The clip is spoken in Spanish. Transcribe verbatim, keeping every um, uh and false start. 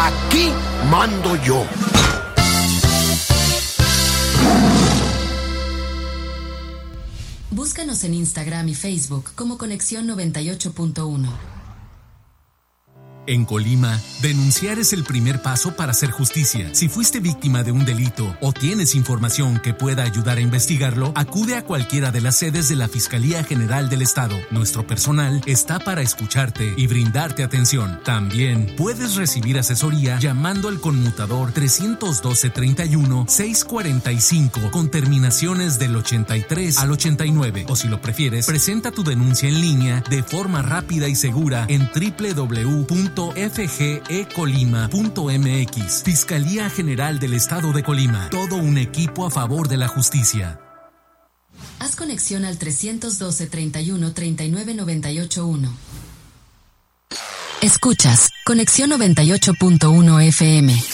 Aquí mando yo. Búscanos en Instagram y Facebook como Conexión noventa y ocho punto uno. En Colima, denunciar es el primer paso para hacer justicia. Si fuiste víctima de un delito o tienes información que pueda ayudar a investigarlo, acude a cualquiera de las sedes de la Fiscalía General del Estado. Nuestro personal está para escucharte y brindarte atención. También puedes recibir asesoría llamando al conmutador trescientos doce treinta y uno seiscientos cuarenta y cinco con terminaciones del ochenta y tres al ochenta y nueve. O si lo prefieres, presenta tu denuncia en línea de forma rápida y segura en doble u doble u doble u punto f g e colima punto m x. Fiscalía General del Estado de Colima. Todo un equipo a favor de la justicia. Haz conexión al trescientos doce treinta y uno treinta y nueve noventa y ocho uno. Escuchas Conexión noventa y ocho punto uno F M.